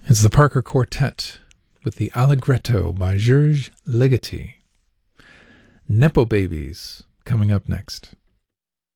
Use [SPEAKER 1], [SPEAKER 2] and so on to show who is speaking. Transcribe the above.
[SPEAKER 1] It's the Parker Quartet with the Allegretto by Georges Ligeti. Nepo Babies coming up next.